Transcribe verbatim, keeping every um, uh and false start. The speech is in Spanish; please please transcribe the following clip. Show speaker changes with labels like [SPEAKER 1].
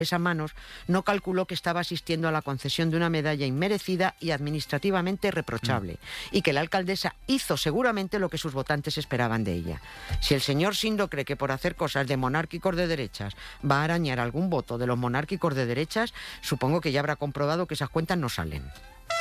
[SPEAKER 1] esas manos, no calculó que estaba asistiendo a la concesión de una medalla inmerecida y administrativamente reprochable, mm. y que la alcaldesa hizo seguramente lo que sus votantes esperaban de ella. Si el señor Sindo cree que por hacer cosas de monárquicos de derechas va a arañar algún voto de los monárquicos de derechas, supongo que ya habrá comprobado que esas cuentas no salen.